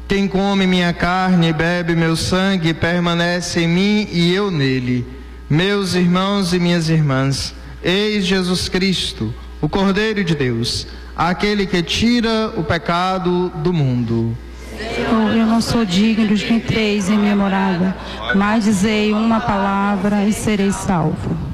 Quem come minha carne e bebe meu sangue permanece em mim e eu nele. Meus irmãos e minhas irmãs, eis Jesus Cristo, o Cordeiro de Deus, aquele que tira o pecado do mundo. Senhor, eu não sou digno de que entreis em minha morada, mas dizei uma palavra e serei salvo.